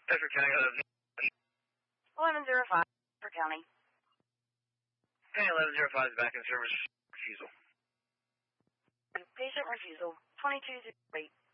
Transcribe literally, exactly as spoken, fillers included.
Bedford County, eleven zero five, Bedford County. Hey, eleven zero five is back in service. Refusal. Patient refusal, twenty-two zero eight.